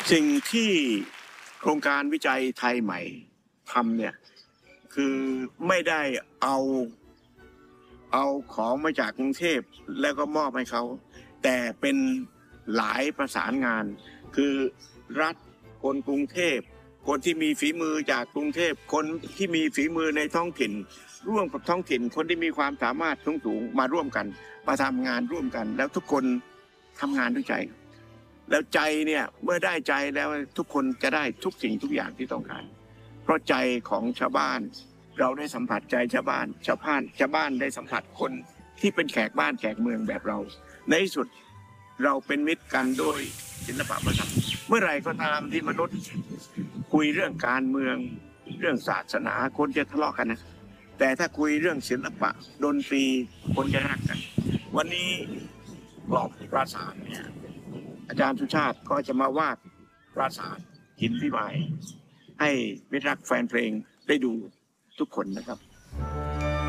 สิ่งที่โครงการวิจัยไทยใหม่ทำเนี่ยคือไม่ได้เอาของมาจากกรุงเทพแล้วก็มอบให้เขาแต่เป็นหลายประสานงานคือรัฐคนกรุงเทพคนที่มีฝีมือจากกรุงเทพคนที่มีฝีมือในท้องถิ่นร่วมกับท้องถิ่นคนที่มีความสามารถสูงมาร่วมกันมาทำงานร่วมกันแล้วทุกคนทำงานด้วยใจแล้วใจเนี่ยเมื่อได้ใจแล้วทุกคนจะได้ทุกสิ่งทุกอย่างที่ต้องการเพราะใจของชาวบ้านเราได้สัมผัสใจชาวบ้านได้สัมผัสคนที่เป็นแขกบ้านแขกเมืองแบบเราในที่สุดเราเป็นมิตรกันโดยศิลปะวัฒนธรรมเมื่อไหร่ก็ตามที่มนุษย์คุยเรื่องการเมืองเรื่องศาสนาคนจะทะเลาะกันนะแต่ถ้าคุยเรื่องศิลปะดนตรีคนจะรักกันวันนี้กรอบปราสาทเนี่ยอาจารย์สุชาติก็จะมาวาดปราสาทหินพิมายให้มิตรรักแฟนเพลงได้ดูทุกคนนะครับ